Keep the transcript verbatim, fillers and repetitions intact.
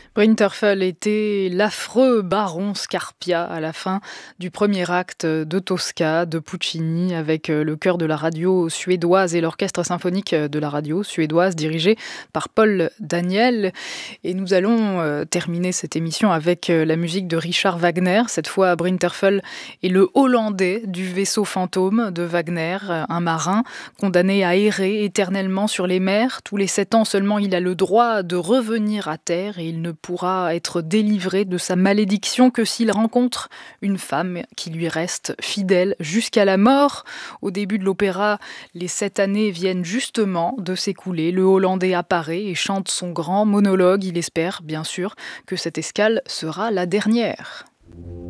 Brinterfell était l'affreux baron Scarpia à la fin du premier acte de Tosca de Puccini avec euh, le chœur de la radio suédoise et l'orchestre symphonique de la radio suédoise dirigé par Paul Daniel. Et nous allons euh, terminer cette émission avec euh, la musique de Richard Wagner. Cette fois, Brinterfell est le Hollandais du vaisseau fantôme de Wagner, euh, un marin condamné à errer éternellement sur les mers. Tous les sept ans seulement, il a le droit de revenir à terre et il ne pourra être délivré de sa malédiction que s'il rencontre une femme qui lui reste fidèle jusqu'à la mort. Au début de l'opéra, les sept années viennent justement de s'écouler. Le Hollandais apparaît et chante son grand monologue. Il espère, bien sûr, que cette escale sera la dernière.